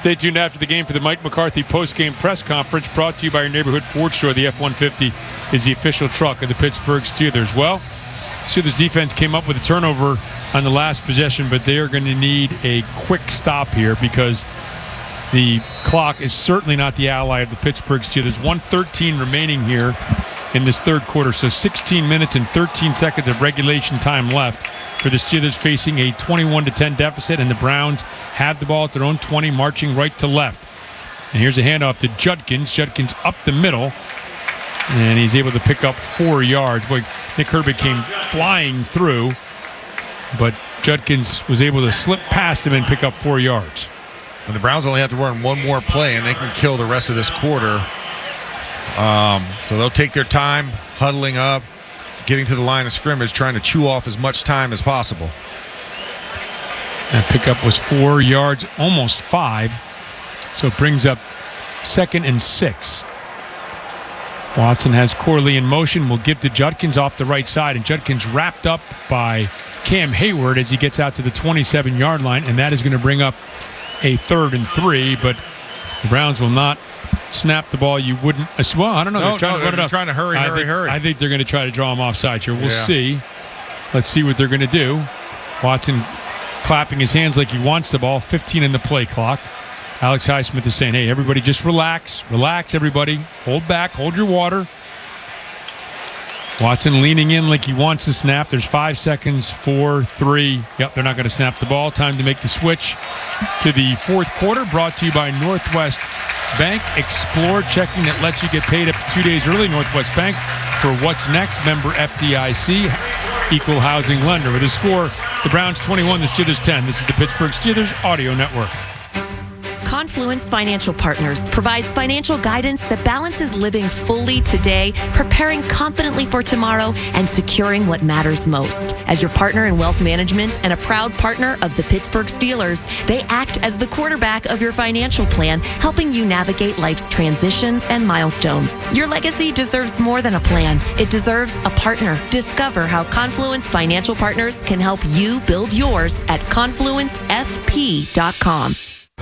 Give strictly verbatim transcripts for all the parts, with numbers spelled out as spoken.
Stay tuned after the game for the Mike McCarthy post-game press conference brought to you by your neighborhood Ford store. The F one fifty is the official truck of the Pittsburgh Steelers. Well, Steelers defense came up with a turnover on the last possession, but they are going to need a quick stop here because the clock is certainly not the ally of the Pittsburgh Steelers. one thirteen remaining here in this third quarter, so sixteen minutes and thirteen seconds of regulation time left for the Steelers, facing a twenty-one to ten deficit, and the Browns have the ball at their own twenty, marching right to left. And here's a handoff to Judkins. Judkins up the middle, and he's able to pick up four yards. Boy, Nick Herbig came flying through, but Judkins was able to slip past him and pick up four yards. And the Browns only have to run one more play, and they can kill the rest of this quarter. Um, so they'll take their time, huddling up, getting to the line of scrimmage, trying to chew off as much time as possible. That pickup was four yards, almost five. So it brings up second and six. Watson has Corley in motion. Will give to Judkins off the right side, and Judkins wrapped up by Cam Hayward as he gets out to the twenty-seven-yard line, and that is going to bring up a third and three, but the Browns will not snap the ball. You wouldn't. Well, I don't know. No, they're trying no, to run they're it up. trying to hurry, I hurry, think, hurry. I think they're going to try to draw him offside here. We'll yeah. see. Let's see what they're going to do. Watson clapping his hands like he wants the ball. fifteen in the play clock. Alex Highsmith is saying, hey, everybody just relax. Relax, everybody. Hold back. Hold your water. Watson leaning in like he wants to snap. There's five seconds, four, three. Yep, they're not going to snap the ball. Time to make the switch to the fourth quarter, brought to you by Northwest Bank. Explore checking that lets you get paid up to two days early. Northwest Bank for what's next. Member F D I C, equal housing lender. With a score, the Browns twenty-one, the Steelers ten. This is the Pittsburgh Steelers Audio Network. Confluence Financial Partners provides financial guidance that balances living fully today, preparing confidently for tomorrow, and securing what matters most. As your partner in wealth management and a proud partner of the Pittsburgh Steelers, they act as the quarterback of your financial plan, helping you navigate life's transitions and milestones. Your legacy deserves more than a plan. It deserves a partner. Discover how Confluence Financial Partners can help you build yours at confluence f p dot com.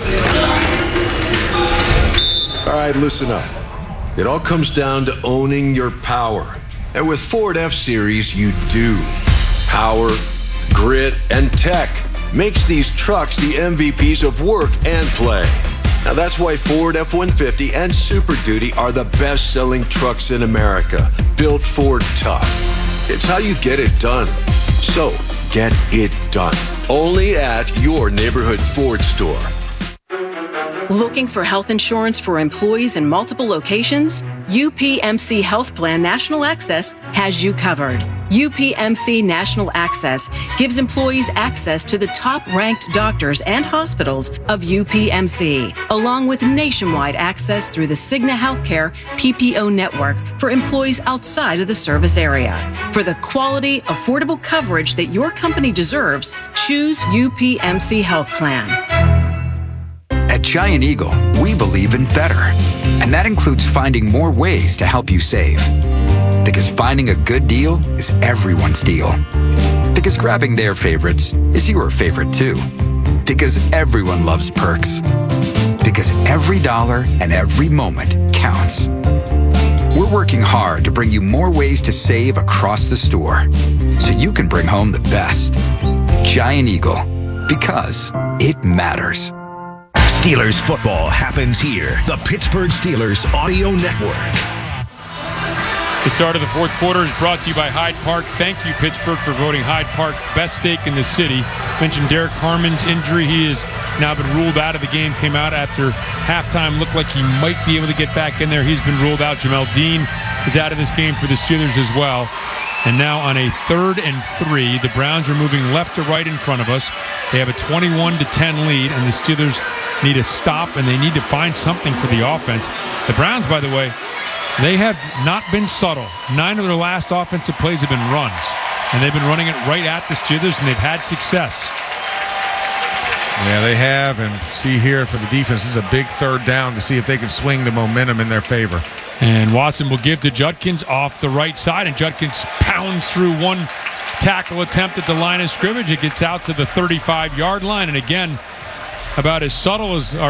All right, listen up. It all comes down to owning your power. And with Ford F-Series, you do. Power, grit, and tech makes these trucks the M V Ps of work and play. Now that's why Ford F one fifty and Super Duty are the best-selling trucks in America. Built Ford tough. It's how you get it done. So, get it done. Only at your neighborhood Ford store. Looking for health insurance for employees in multiple locations? U P M C Health Plan National Access has you covered. U P M C National Access gives employees access to the top-ranked doctors and hospitals of U P M C, along with nationwide access through the Cigna Healthcare P P O network for employees outside of the service area. For the quality, affordable coverage that your company deserves, choose U P M C Health Plan. At Giant Eagle, we believe in better, and that includes finding more ways to help you save. Because finding a good deal is everyone's deal. Because grabbing their favorites is your favorite too. Because everyone loves perks. Because every dollar and every moment counts. We're working hard to bring you more ways to save across the store, so you can bring home the best. Giant Eagle, because it matters. Steelers football happens here. The Pittsburgh Steelers Audio Network. The start of the fourth quarter is brought to you by Hyde Park. Thank you, Pittsburgh, for voting Hyde Park best steak in the city. Mentioned Derek Harmon's injury. He has now been ruled out of the game. Came out after halftime. Looked like he might be able to get back in there. He's been ruled out. Jamel Dean is out of this game for the Steelers as well. And now on a third and three, the Browns are moving left to right in front of us. They have a twenty-one to ten lead, and the Steelers need a stop, and they need to find something for the offense. The Browns, by the way, they have not been subtle. Nine of their last offensive plays have been runs, and they've been running it right at the Steelers, and they've had success. Yeah, they have, and see here for the defense, this is a big third down to see if they can swing the momentum in their favor. And Watson will give to Judkins off the right side, and Judkins pounds through one tackle attempt at the line of scrimmage. It gets out to the thirty-five-yard line, and again, about as subtle as our